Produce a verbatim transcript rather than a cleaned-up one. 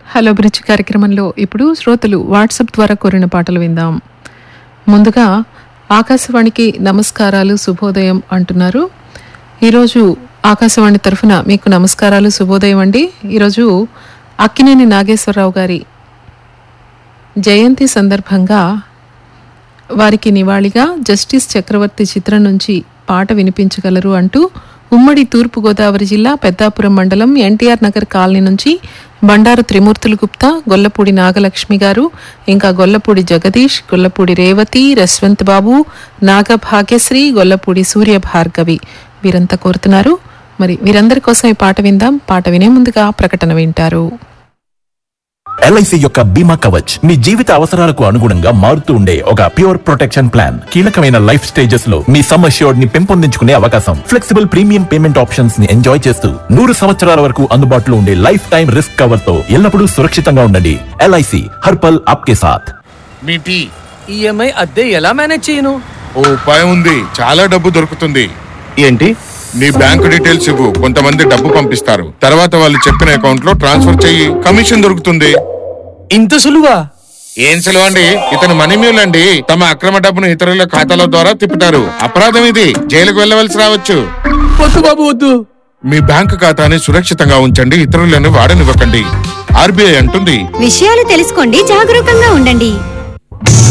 Hello bridge కార్యక్రమంలో ఇప్పుడు శ్రోతలు వాట్సాప్ ద్వారా కోరిన పాటలు విందాం. ముందుగా ఆకాశవాణికి నమస్కారాలు, శుభోదయం అంటున్నారు. ఈరోజు ఆకాశవాణి తరఫున మీకు నమస్కారాలు, శుభోదయం అండి. ఈరోజు అక్కినేని నాగేశ్వరరావు గారి జయంతి సందర్భంగా వారికి నివాళిగా జస్టిస్ చక్రవర్తి చిత్రం నుంచి పాట వినిపించగలరు అంటూ ఉమ్మడి తూర్పుగోదావరి జిల్లా పెద్దాపురం మండలం ఎన్టీఆర్ నగర్ కాలనీ నుంచి బండారు త్రిమూర్తులు గుప్తా, గొల్లపూడి నాగలక్ష్మి గారు, ఇంకా గొల్లపూడి జగదీష్, గొల్లపూడి రేవతి, రశ్వంత్ బాబు, నాగ భాగ్యశ్రీ, గొల్లపూడి సూర్య భార్గవి వీరంతా కోరుతున్నారు. మరి వీరందరి కోసం ఈ పాట విందాం. పాట వినే ముందుగా ప్రకటన వింటారు. ఎల్ఐసి యొక్క బీమా కవచ్ మీ జీవిత అవసరాలకు అనుగుణంగా మారుతూ ఉండే ఒక ప్యూర్ ప్రొటెక్షన్ ప్లాన్. కీలకమైన లైఫ్ స్టేజెస్ లో మీ సమ్ అష్యూర్డ్ ని పెంపొందించుకునే అవకాశం, ఫ్లెక్సిబుల్ ప్రీమియం పేమెంట్ ఆప్షన్స్ ని ఎంజాయ్ చేస్తూ నూరు సంవత్సరాల వరకు అందుబాటులో ఉండే లైఫ్ టైం రిస్క్ కవర్ తో ఎల్లప్పుడూ సురక్షితంగా ఉండండి. ఎల్ఐసి హర్పల్ ఆప్కే సాథ్. మీ టీ ఈఎంఐ అద్దె ఎలా మేనేజ్ చేయను? ఓ ఉపాయం ఉంది, చాలా డబ్బు దొరుకుతుంది. ఏంటి? నీ బ్యాంక్ డీటెయిల్స్ ఇవ్వు, కొంతమంది డబ్బు పంపిస్తారు, తర్వాత వాళ్ళు చెప్పిన అకౌంట్ లో ట్రాన్స్ఫర్ చెయ్యి, కమిషన్ దొరుకుతుంది. ఇంత సులువా? ఏం సులువండి, ఇతను మనీ మ్యూల్ అండి. తమ అక్రమ డబ్బును ఇతరుల ఖాతాల ద్వారా తిప్పుతారు. అపరాధం ఇది, జైలుకు వెళ్ళవలసి రావచ్చు. వద్దు బాబు వద్దు. మీ బ్యాంక్ ఖాతాని సురక్షితంగా ఉంచండి, ఇతరులను వాడనివ్వకండి. ఆర్బీఐ అంటుంది, విషయాలు తెలుసుకోండి, జాగరూకంగా ఉండండి.